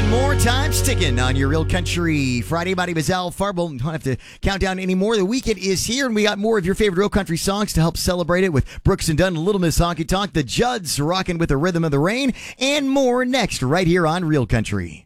More time sticking on your Real Country Friday. My name is Al Farble. Don't have to count down anymore. The weekend is here, and we got more of your favorite Real Country songs to help celebrate it with Brooks and Dunn, Little Miss Honky Tonk, the Judds rocking with the rhythm of the rain, and more next right here on Real Country.